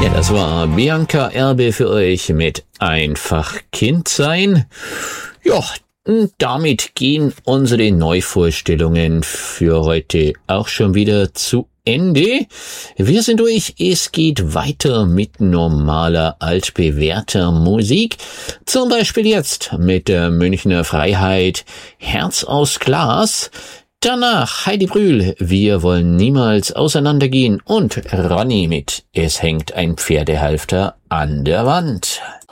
Ja, das war Bianca Erbe für euch mit Einfach Kind sein. Ja, damit gehen unsere Neuvorstellungen für heute auch schon wieder zu Ende. Wir sind durch. Es geht weiter mit normaler, altbewährter Musik. Zum Beispiel jetzt mit der Münchner Freiheit Herz aus Glas. Danach Heidi Brühl, wir wollen niemals auseinandergehen, und Ronny mit Es hängt ein Pferdehalfter an der Wand.